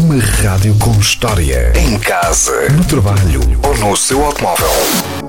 Uma rádio com história. Em casa, no trabalho ou no seu automóvel.